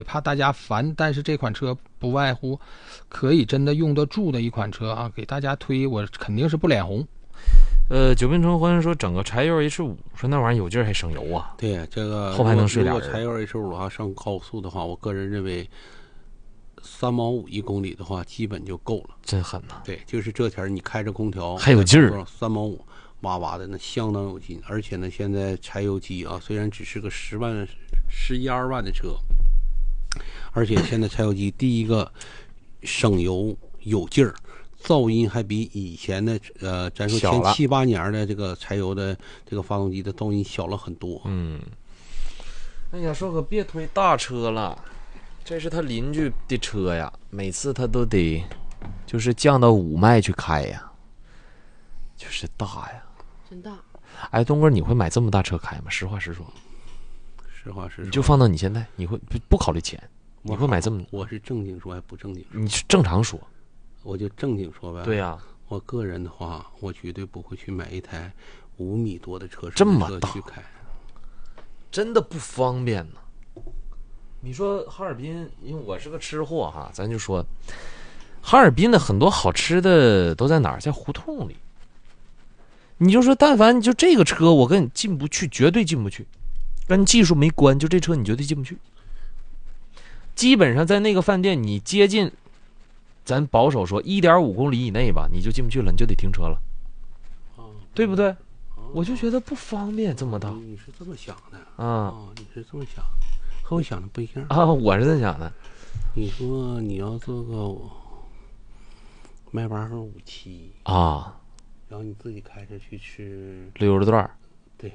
怕大家烦，但是这款车不外乎可以真的用得住的一款车啊，给大家推，我肯定是不脸红。 九bin成欢说整个柴油 H5，说那玩意儿有劲儿还省油啊。 对，这个后排能睡俩人。 如果柴油 H5 的话上高速的话，我个人认为3毛5一公里的话，基本就够了。 真狠呐！ 对，就是这天你开着空调还有劲儿 ，3毛5，哇哇的那相当有劲。而且呢，现在柴油机啊，虽然只是个10万、11、2万的车，而且现在柴油机第一个省油有劲儿。噪音还比以前的咱说前7、8年的这个柴油的这个发动机的噪音小了很多。 哎呀，说可别推大车了，这是他邻居的车呀，每次他都得就是降到5迈去开呀，就是大呀， 真大。 哎，东哥，你会买这么大车开吗？实话实说。 实话实说。 你就放到你现在，你会不考虑钱？你会买这么？ 我是正经说还不正经说？ 你是正常说。 我就正经说呗。 对呀， 我个人的话，我绝对不会去买一台5米多的车， 这么大去开， 真的不方便呢。你说哈尔滨，因为我是个吃货哈，咱就说，哈尔滨的很多好吃的都在哪儿？在胡同里。你就说，但凡你就这个车，我跟你进不去，绝对进不去，跟技术没关，就这车你绝对进不去。基本上在那个饭店，你接近。咱保守说1.5公里以内吧，你就进不去了，你就得停车了，对不对？我就觉得不方便这么大。 你是这么想的啊？ 你是这么想，和我想的不一样啊！我是这么想的。 你说你要做个迈巴赫57 啊， 然后你自己开车去吃溜达段， 对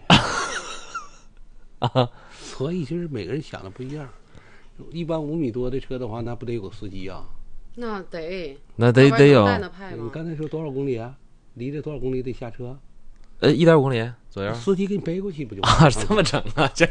啊， 所以就是每个人想的不一样。一般5米多的车的话，那不得有个司机啊？ 那得有。 你刚才说多少公里啊？离着多少公里得下车 ？1.5公里左右。 司机给你背过去不就？ 啊，这么整啊？这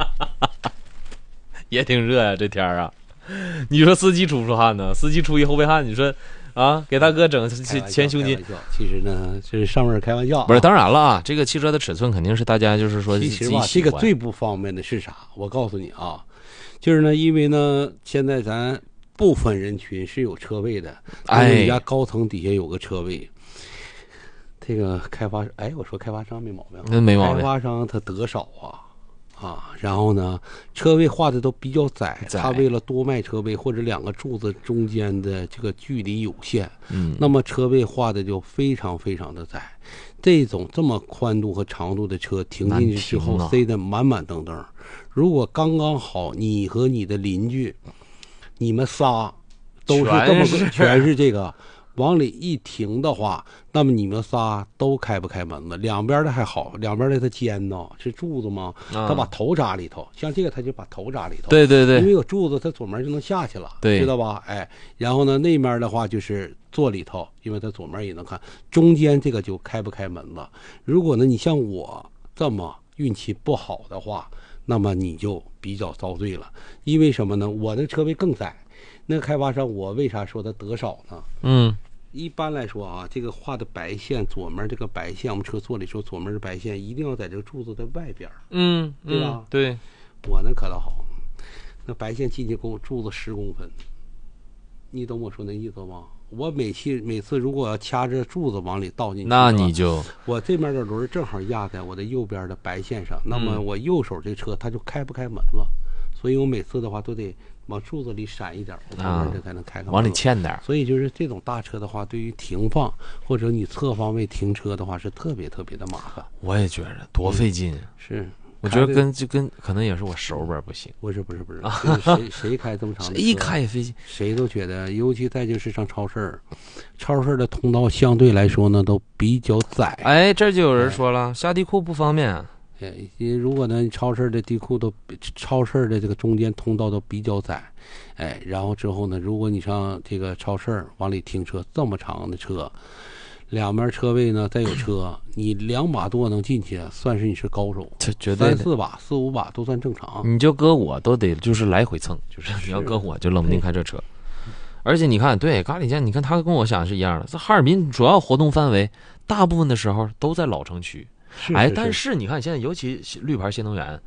也挺热呀，这天啊！你说司机出不出汗呢？司机出一后备汗，你说啊，给大哥整前胸襟。 其实呢，这是上面开玩笑。 不是，当然了啊，这个汽车的尺寸肯定是大家就是说， 其实吧，这个最不方便的是啥？我告诉你啊，就是呢，因为呢，现在咱。部分人群是有车位的，人家高层底下有个车位。这个开发，我说开发商没毛病， 那没毛病。 开发商他得少啊，然后呢，车位画的都比较窄，他为了多卖车位或者2个柱子中间的这个距离有限，那么车位画的就非常非常的窄。这种这么宽度和长度的车停进去之后，塞得满满登登。如果刚刚好，你和你的邻居。你们仨都是这么全是这个，往里一停的话，那么你们仨都开不开门子？两边的还好，两边的它尖呢，是柱子吗？他把头扎里头，像这个他就把头扎里头。 对对对， 因为有柱子，他左面就能下去了， 对， 知道吧？然后呢，那面的话就是坐里头，因为他左面也能看，中间这个就开不开门子。如果呢，你像我这么运气不好的话。那么你就比较遭罪了，因为什么呢？我的车位更窄，那个开发商我为啥说他得少呢？一般来说啊，这个画的白线，左面这个白线，我们车座里说左面的白线一定要在这个柱子的外边，对吧？ 对， 我那可倒好，那白线进去柱子10公分，你懂我说那意思吗？我每次如果要掐着柱子往里倒进去， 那你就我这面的轮正好压在我的右边的白线上，那么我右手这车它就开不开门了，所以我每次的话都得往柱子里闪一点，我后面这才能开门， 往里嵌点。 所以就是这种大车的话，对于停放或者你侧方位停车的话是特别特别的麻烦。 我也觉得多费劲， 是。 我觉得跟可能也是我手边不行。 不是，谁开这么长的车？ 谁开也费劲， 谁都觉得，尤其再就是上超市的通道相对来说呢都比较窄。 这就有人说了，下地库不方便。 如果呢超市的地库都，超市的这个中间通道都比较窄，然后之后呢，如果你上这个超市往里停车，这么长的车。两边车位呢，再有车，你2把多能进去，算是你是高手。 这绝对 3、4把、4、5把都算正常。 你就搁我都得就是来回蹭，就是你要搁我就冷不丁开这车。而且你看，对咖喱酱，你看他跟我想的是一样的。这哈尔滨主要活动范围，大部分的时候都在老城区。但是你看现在，尤其绿牌新能源，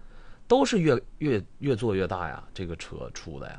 都是越做越大呀，这个车出的呀。